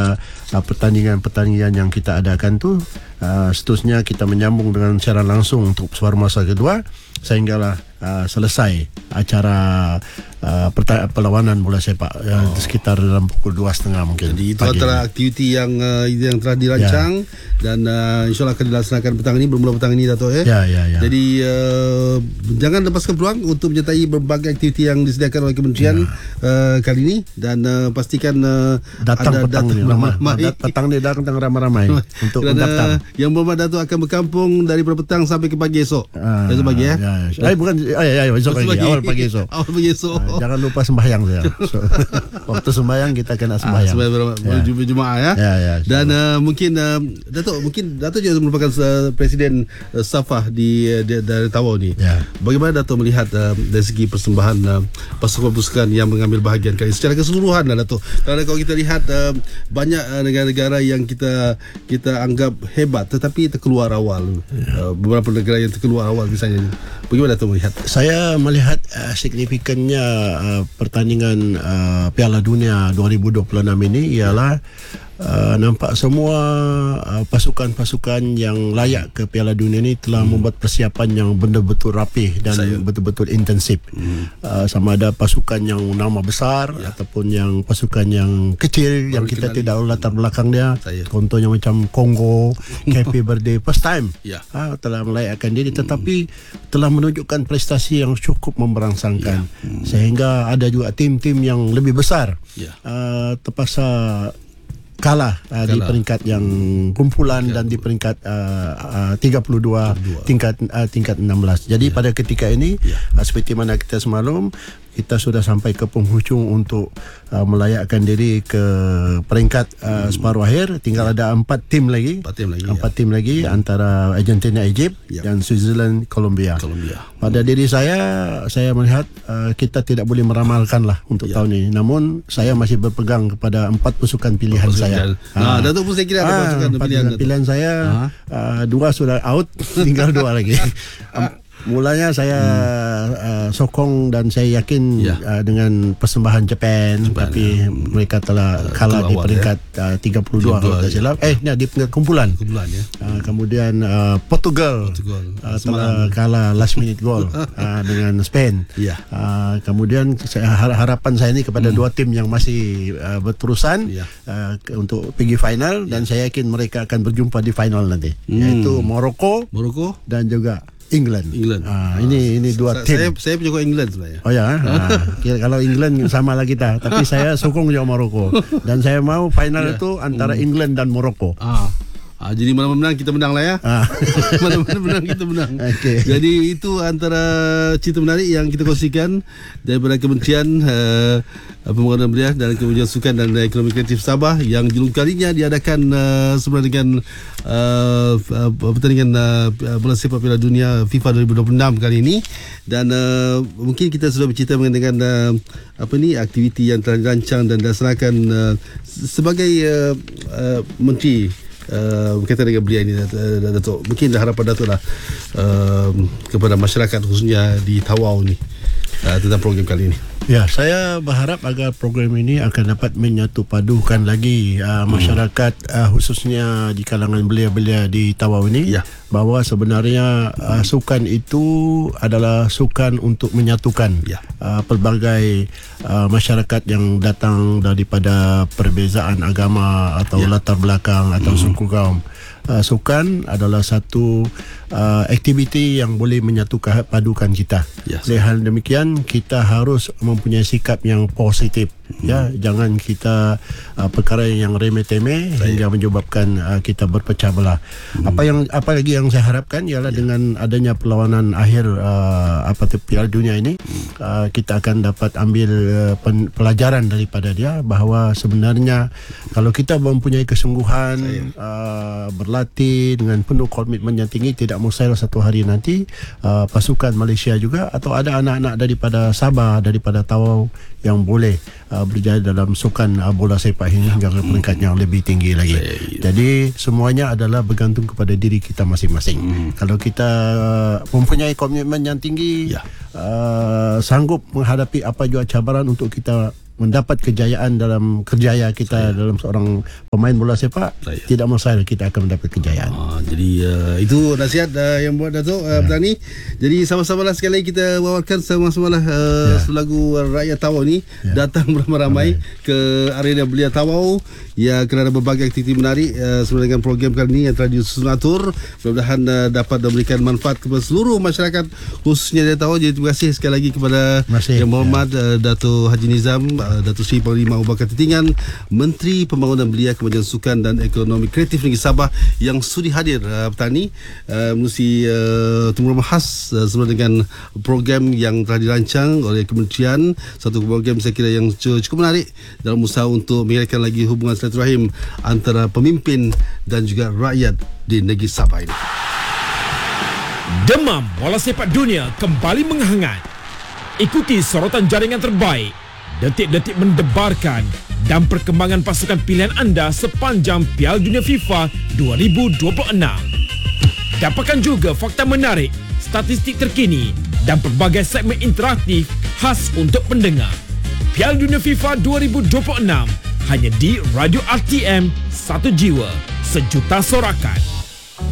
pertandingan-pertandingan yang kita adakan tu, seterusnya kita menyambung dengan secara langsung untuk suara masa kedua sehinggalah selesai acara perlawanan bola sepak sekitar dalam pukul 2.30 mungkin. Jadi itu antara aktiviti yang telah dirancang dan insyaAllah akan dilaksanakan petang ini, bermula petang ini Dato' Ya. Jadi jangan lepaskan peluang untuk menyertai berbagai aktiviti yang disediakan oleh kementerian kali ini, dan pastikan datang ada petang ni datang ramai-ramai untuk mendaftar. Yang berhormat Dato' akan berkampung daripada petang sampai ke pagi esok. Esok pagi Esok pagi, awal pagi esok. Jangan lupa sembahyang saya. Waktu sembahyang kita kena sembahyang. Jumaat ya. Dan mungkin Dato' juga merupakan presiden Safah dari Tawau ni. Bagaimana Dato' melihat dari segi persembahan pasukan-pasukan yang mengambil bahagian kali secara keseluruhan lah Dato'. Kalau kita lihat banyak negara-negara yang kita anggap hebat tetapi terkeluar awal. Beberapa negara yang terkeluar awal misalnya. Bagaimana Dato' melihat? Saya melihat signifikannya pertandingan Piala Dunia 2026 ini ialah nampak semua pasukan-pasukan yang layak ke Piala Dunia ini telah membuat persiapan yang betul-betul rapih dan betul-betul intensif. Sama ada pasukan yang nama besar ataupun yang pasukan yang kecil yang kita tidak tahu latar belakang dia. Contohnya macam Kongo, Cape Verde, first time telah melayakkan diri, tetapi telah menunjukkan prestasi yang cukup memberangsangkan, sehingga ada juga tim-tim yang lebih besar terpaksa kalah di peringkat yang kumpulan dan di peringkat 32 tingkat 16. Jadi pada ketika ini seperti mana kita semalam, kita sudah sampai ke penghujung untuk melayakkan diri ke peringkat separuh akhir. Tinggal ada 4 tim lagi antara Argentina, Egypt dan Switzerland, Colombia. Pada diri saya melihat kita tidak boleh meramalkan lah untuk tahun ini. Namun saya masih berpegang kepada 4 pasukan pilihan saya. Datuk pun saya kira ada pilihan saya. 2 sudah out, tinggal 2 lagi. Mulanya saya sokong dan saya yakin dengan persembahan Jepun, tapi mereka telah kalah di peringkat 32 kalau tidak silap. Di peringkat kumpulan. Kemudian Portugal telah kalah last minute goal dengan Spain. Kemudian harapan saya ini kepada 2 tim yang masih berterusan untuk pergi final, dan saya yakin mereka akan berjumpa di final nanti, yaitu Morocco dan juga England. Ini 2 tim. Saya penyokong England sebenarnya. Kalau England samalah kita, tapi saya sokong juga Morocco, dan saya mau final itu antara England dan Morocco. Jadi mana menang kita menang lah ya. Mana menang kita menang. Jadi itu antara cerita menarik yang kita kongsikan daripada Kementerian Pembangunan Belia dan Kemudian Sukan dan Ekonomi Kreatif Sabah, yang jelung kalinya diadakan sebenarnya dengan pertandingan bola sepak Piala Dunia FIFA 2026 kali ini. Dan mungkin kita sudah bercerita dengan aktiviti yang telah dirancang dan dilaksanakan sebagai Menteri berkaitan dengan belia ini, Datuk. Mungkin harapan Datuk lah kepada masyarakat khususnya di Tawau ni tentang program kali ini. Saya berharap agar program ini akan dapat menyatu padukan lagi masyarakat, khususnya di kalangan belia-belia di Tawau ini, bahawa sebenarnya sukan itu adalah sukan untuk menyatukan pelbagai masyarakat yang datang daripada perbezaan agama atau latar belakang atau suku kaum. Sukan adalah satu aktiviti yang boleh menyatukan padukan kita. Oleh hal demikian, kita harus mempunyai sikap yang positif. Jangan kita perkara yang remeh-temeh hingga menyebabkan kita berpecah belah. Apa lagi yang saya harapkan ialah dengan adanya perlawanan akhir Piala Dunia ini, kita akan dapat ambil pelajaran daripada dia, bahawa sebenarnya kalau kita mempunyai kesungguhan, berlatih dengan penuh komitmen yang tinggi, tidak mustahil satu hari nanti pasukan Malaysia juga, atau ada anak-anak daripada Sabah, daripada Tawau yang boleh berjaya dalam sukan bola sepak ini hingga ke peringkat yang lebih tinggi lagi. Jadi semuanya adalah bergantung kepada diri kita masing-masing. Kalau kita mempunyai komitmen yang tinggi, sanggup menghadapi apa jua cabaran untuk kita mendapat kejayaan dalam kerjaya kita dalam seorang pemain bola sepak, tidak mustahil kita akan mendapat kejayaan. Jadi itu nasihat yang buat Datuk Bertani. Jadi sama-samalah sekali lagi kita bawakan sama-samalah lagu Rakyat Tawau ni datang beramai-ramai ke arena Belia Tawau ya, kerana berbagai aktiviti menarik sempena dengan program kali ini yang telah disusun atur. Mudah-mudahan dapat memberikan manfaat kepada seluruh masyarakat khususnya Belia Tawau. Jadi terima kasih sekali lagi kepada Yang Berhormat Datuk Haji Nizam, Datuk Seri Panglima Abu Bakar Titingan, Menteri Pembangunan Belia, Kemajuan Sukan dan Ekonomi Kreatif Negeri Sabah yang sudi hadir Bertani menerusi tumbuhan khas sempena dengan program yang telah dirancang oleh kementerian. Satu program saya kira yang cukup menarik dalam usaha untuk mengeratkan lagi hubungan silaturahim antara pemimpin dan juga rakyat di negeri Sabah ini. Demam bola sepak dunia kembali menghangat. Ikuti sorotan jaringan terbaik, detik-detik mendebarkan dan perkembangan pasukan pilihan anda sepanjang Piala Dunia FIFA 2026. Dapatkan juga fakta menarik, statistik terkini dan pelbagai segmen interaktif khas untuk pendengar. Piala Dunia FIFA 2026 hanya di Radio RTM, satu jiwa, sejuta sorakan.